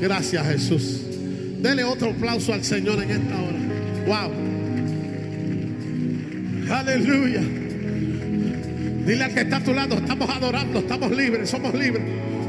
Gracias, Jesús. Dele otro aplauso al Señor en esta hora. Wow. Aleluya. Dile al que está a tu lado: estamos adorando, estamos libres, somos libres.